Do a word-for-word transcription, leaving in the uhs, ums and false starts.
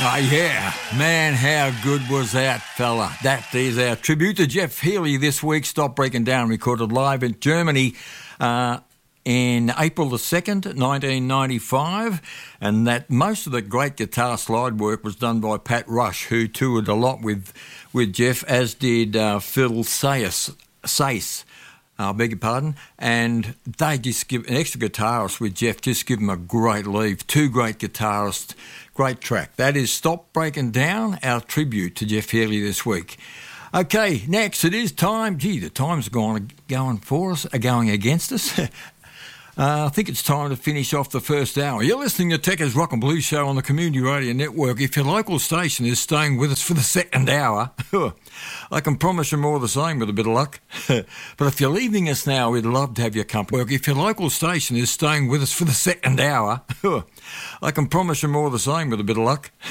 Oh, yeah. Man, how good was that fella? That is our tribute to Jeff Healey this week. Stop Breaking Down, recorded live in Germany uh, in April the second, nineteen ninety-five. And that most of the great guitar slide work was done by Pat Rush, who toured a lot with, with Jeff, as did uh, Phil Sayce. Sayce. I beg your pardon, and they just give an extra guitarist with Jeff, just give him a great leave. Two great guitarists, great track. That is Stop Breaking Down, our tribute to Jeff Healey this week. Okay, next it is time. Gee, the time's gone going for us, going against us. Uh, I think it's time to finish off the first hour. You're listening to Tech's Rock and Blues Show on the Community Radio Network. If your local station is staying with us for the second hour, I can promise you more of the same with a bit of luck. But if you're leaving us now, we'd love to have your company. If your local station is staying with us for the second hour, I can promise you more of the same with a bit of luck.